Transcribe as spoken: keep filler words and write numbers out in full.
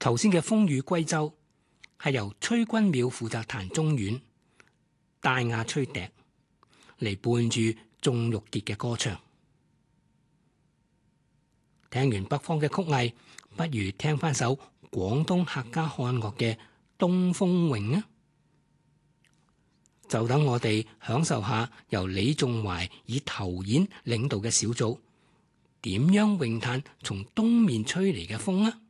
頭先嘅風雨歸舟係由崔君淼負責彈中阮，戴亞吹笛嚟伴住仲玉潔嘅歌唱。聽完北方嘅曲藝，不如聽翻首廣東客家漢樂嘅《東風詠》啊！就等我哋享受下由李仲懷以頭演領導嘅小組點樣詠嘆從東面吹嚟嘅風啊！